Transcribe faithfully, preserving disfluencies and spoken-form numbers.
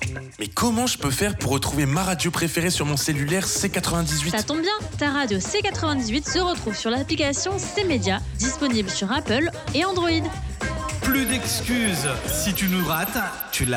Mais comment je peux faire pour retrouver ma radio préférée sur mon cellulaire C quatre-vingt-dix-huit ? Ça tombe bien, ta radio C quatre-vingt-dix-huit se retrouve sur l'application C-Média, disponible sur Apple et Android. Plus d'excuses. Si tu nous rates, tu l'as